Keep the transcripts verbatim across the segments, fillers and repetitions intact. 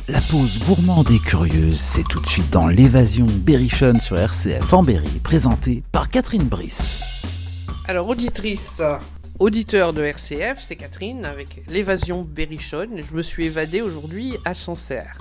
La pause gourmande et curieuse, c'est tout de suite dans l'Évasion Berrichonne sur R C F en Berry, présentée par Catherine Brice. Alors, auditrice, auditeur de R C F, c'est Catherine avec l'Évasion Berrichonne. Je me suis évadée aujourd'hui à Sancerre.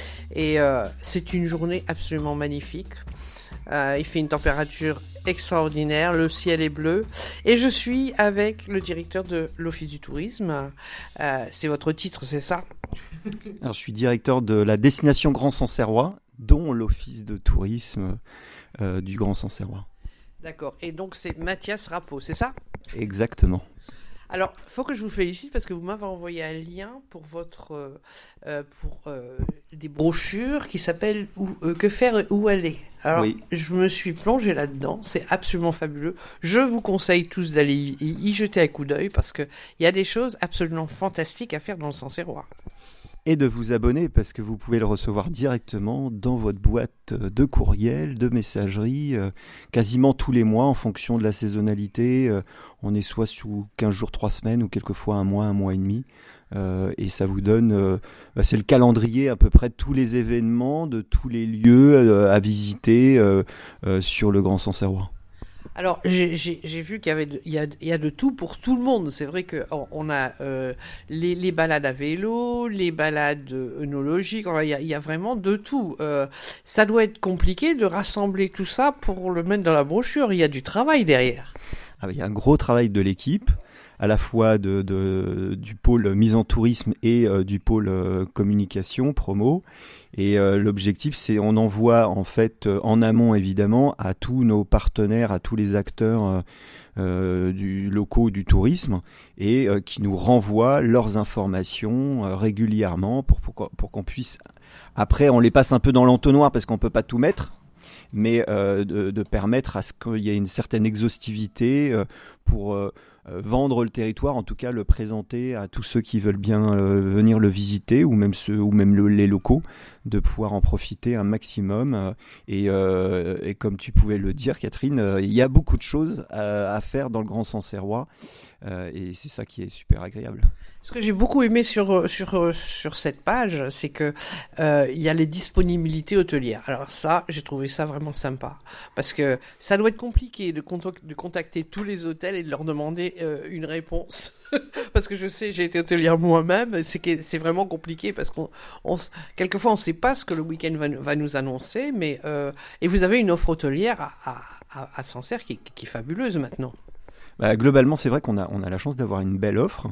Et euh, c'est une journée absolument magnifique. Euh, il fait une température extraordinaire, le ciel est bleu. Et je suis avec le directeur de l'Office du tourisme. Euh, c'est votre titre, c'est ça ? Alors, je suis directeur de la destination Grand Sancerrois, dont l'Office de tourisme euh, du Grand Sancerrois. D'accord. Et donc, c'est Mathias Rappeau, c'est ça ? Exactement. Alors, il faut que je vous félicite parce que vous m'avez envoyé un lien pour votre euh, euh, pour euh, des brochures qui s'appellent où, euh, Que faire et où aller. Alors, oui. Je me suis plongée là-dedans, c'est absolument fabuleux. Je vous conseille tous d'aller y, y jeter un coup d'œil parce que il y a des choses absolument fantastiques à faire dans le Sancerrois. Et de vous abonner parce que vous pouvez le recevoir directement dans votre boîte de courriel, de messagerie, euh, quasiment tous les mois en fonction de la saisonnalité. Euh, on est soit sous quinze jours, trois semaines ou quelquefois un mois, un mois et demi. Euh, et ça vous donne, euh, bah, c'est le calendrier à peu près de tous les événements, de tous les lieux euh, à visiter euh, euh, sur le Grand Sancerrois. Alors, j'ai, j'ai, j'ai vu qu'il y avait, de, il y a, il y a de tout pour tout le monde. C'est vrai que on, on a euh, les, les balades à vélo, les balades œnologiques. Enfin, il y a, il y a vraiment de tout. Euh, ça doit être compliqué de rassembler tout ça pour le mettre dans la brochure. Il y a du travail derrière. Ah, il y a un gros travail de l'équipe, à la fois de, de, du pôle mise en tourisme et euh, du pôle euh, communication, promo. Et euh, l'objectif, c'est on envoie en fait euh, en amont évidemment à tous nos partenaires, à tous les acteurs euh, euh, du locaux du tourisme et euh, qui nous renvoient leurs informations euh, régulièrement pour, pour, pour qu'on puisse. Après, on les passe un peu dans l'entonnoir parce qu'on peut pas tout mettre. Mais euh, de, de permettre à ce qu'il y ait une certaine exhaustivité euh, pour euh, vendre le territoire, en tout cas le présenter à tous ceux qui veulent bien euh, venir le visiter ou même ceux ou même le, les locaux, de pouvoir en profiter un maximum. Euh, et, euh, et comme tu pouvais le dire, Catherine, euh, il y a beaucoup de choses à, à faire dans le Grand Sancerrois euh, et c'est ça qui est super agréable. Ce que j'ai beaucoup aimé sur sur sur cette page, c'est que euh, il y a les disponibilités hôtelières. Alors ça, j'ai trouvé ça vraiment sympa parce que ça doit être compliqué de, cont- de contacter tous les hôtels et de leur demander euh, une réponse parce que je sais, j'ai été hôtelière moi-même. C'est que c'est vraiment compliqué parce qu'on on, quelquefois on sait pas ce que le week-end va, va nous annoncer, mais euh, et vous avez une offre hôtelière à à, à Sancerre qui, qui est fabuleuse maintenant. Bah, globalement, c'est vrai qu'on a, on a la chance d'avoir une belle offre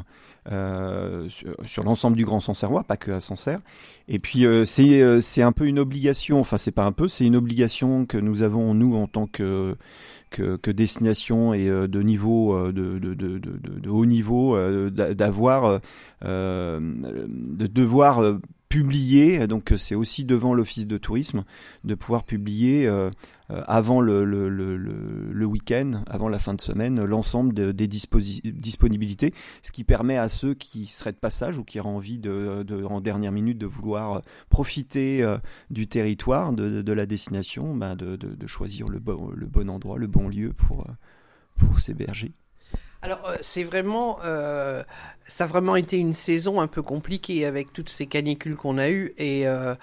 euh, sur, sur l'ensemble du Grand Sancerrois, pas que à Sancerre. Et puis, euh, c'est, euh, c'est un peu une obligation, enfin, c'est pas un peu, c'est une obligation que nous avons, nous, en tant que, que, que destination et euh, de niveau, euh, de, de, de, de, de haut niveau, euh, d'avoir, euh, de devoir euh, publier, donc c'est aussi devant l'Office de tourisme, de pouvoir publier euh, euh, avant le, le, le, le week-end, avant la fin de semaine, l'ensemble de, des disposi- disponibilités, ce qui permet à ceux qui seraient de passage ou qui auraient envie de, de, en dernière minute de vouloir profiter euh, du territoire, de, de la destination, bah de, de, de choisir le bon, le bon endroit, le bon lieu pour, pour s'héberger. Alors euh, c'est vraiment, euh, ça a vraiment été une saison un peu compliquée avec toutes ces canicules qu'on a eues et euh,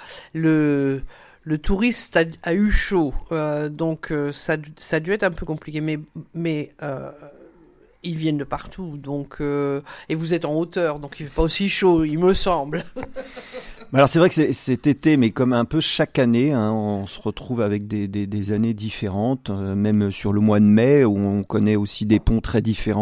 le le touriste a, a eu chaud, euh, donc euh, ça ça a dû être un peu compliqué, mais mais euh, ils viennent de partout, donc euh, et vous êtes en hauteur, donc il fait pas aussi chaud, il me semble. Alors c'est vrai que c'est, cet été, mais comme un peu chaque année, hein, on se retrouve avec des, des, des années différentes, euh, même sur le mois de mai où on connaît aussi des ponts très différents.